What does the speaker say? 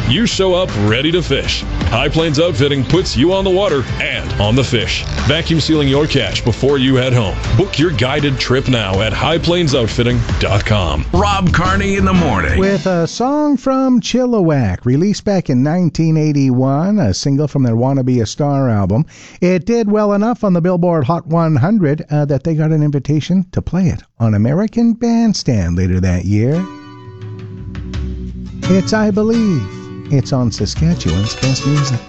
you show up ready to fish. High Plains Outfitting puts you on the water and on the fish. Vacuum sealing your catch before you head home. Book your guided trip now at highplainsoutfitting.com. Rob Carney in the morning. With a song from Chilliwack, released back in 1981, a single from their Wanna Be a Star album. It did well enough on the Billboard Hot 100 that they got an invitation to play it on American Bandstand later that year. It's I Believe. It's on Saskatchewan's Best Music.